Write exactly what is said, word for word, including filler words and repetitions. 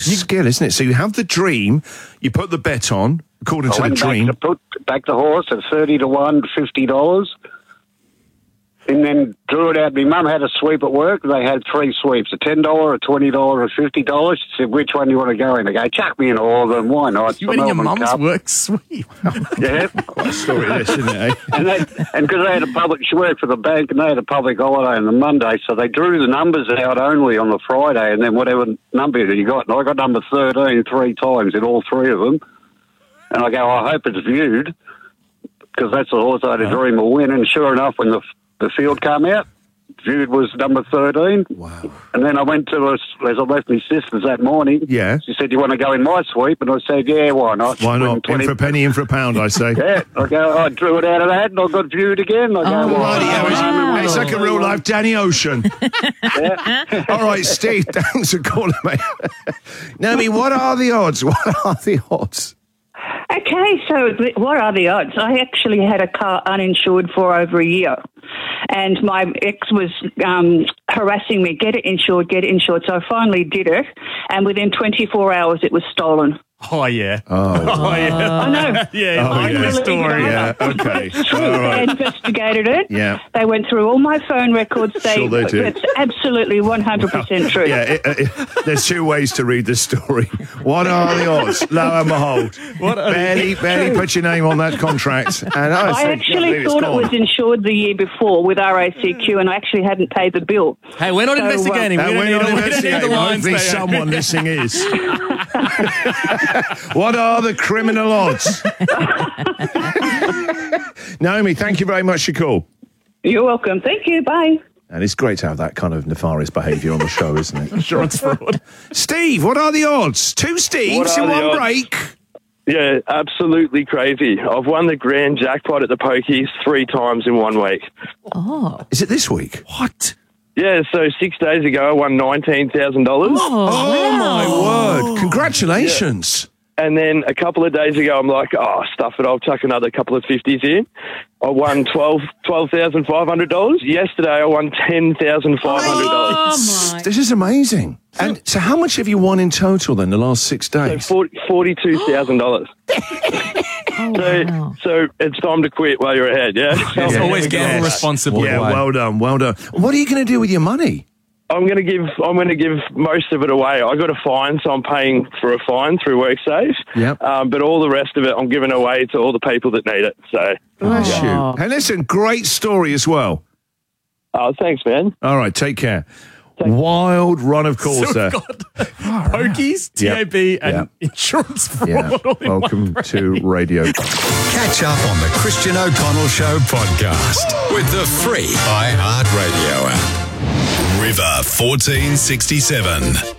skill, isn't it? So you have the dream, you put the bet on, according I to the went dream. Back, to put, back the horse at thirty to one, fifty dollars. And then drew it out. My mum had a sweep at work. They had three sweeps, a ten dollars, a twenty dollars, a fifty dollars. She said, which one do you want to go in? I go, chuck me in all of them. Why not? You went in your mum's work sweep. Yeah. Quite a story, this, isn't it? Eh? And they, and because they had a public, she worked for the bank, and they had a public holiday on the Monday, so they drew the numbers out only on the Friday, and then whatever number you got. And I got number thirteen three times in all three of them. And I go, I hope it's viewed, because that's the horse I had a dream of win. And sure enough, when the the field came out, viewed was number thirteen. Wow. And then I went to her, as I left my sister's that morning. Yeah. She said, you want to go in my sweep? And I said, yeah, why not? Why not? twenty In for a penny, in for a pound, I say. Yeah. I go, I drew it out of that, and I got viewed again. I go, Oh, well, Bloody hell, it's, wow. it's like a real life Danny Ocean. yeah. All right, Steve, thanks for calling, mate. Naomi, what are the odds? What are the odds? Okay, so th- what are the odds? I actually had a car uninsured for over a year, and my ex was um, harassing me, get it insured, get it insured. So I finally did it, and within twenty-four hours it was stolen. Oh, yeah. Oh, Oh, yeah. I know. Yeah, Oh, I know yeah. the story. Yeah, okay. It's true. All right. They investigated it. Yeah. They went through all my phone records. They, Sure they did. It's absolutely one hundred percent true. Yeah, it, it, there's two ways to read this story. What are the odds? Lo and behold. What are barely, barely put your name on that contract. And I, I said, actually "Yeah, it's thought it gone." was insured the year before with R A C Q, and I actually hadn't paid the bill. Hey, we're not So, uh, investigating. Uh, we don't we're need not the- we don't need the investigating. lines Hopefully there. someone listening is. What are the criminal odds? Naomi, thank you very much for your call. You're welcome. Thank you. Bye. And it's great to have that kind of nefarious behaviour on the show, isn't it? Insurance fraud. Steve, what are the odds? Two Steves What are in the one odds? break. Yeah, absolutely crazy. I've won the grand jackpot at the pokies three times in one week. Oh. Is it this week? What? Yeah, so six days ago I won nineteen thousand dollars. Oh, my word. Congratulations. And then a couple of days ago I'm like, oh, stuff it, I'll chuck another couple of fifties in. I won twelve thousand five hundred dollars. Yesterday I won ten thousand five hundred dollars. Oh, my. This is amazing. And so how much have you won in total then, the last six So days? forty-two thousand dollars. Oh, So, wow. so it's time to quit while you're ahead, yeah? It's Yeah. always gamble Yes. responsibly. Yeah, well done, well done. What are you going to do with your money? I'm going to give. I'm going to give most of it away. I got a fine, so I'm paying for a fine through WorkSafe. Yep. Um, but all the rest of it, I'm giving away to all the people that need it. So, Bless Oh. you. Hey, listen, great story as well. oh, thanks, man. All right, take care. Wild run of course So there. we've got pokies, T A B, and Yep. insurance fraud. Yeah. all in one Welcome break. to Radio. Catch up on the Christian O'Connell Show podcast with the free iHeartRadio app. River fourteen sixty-seven.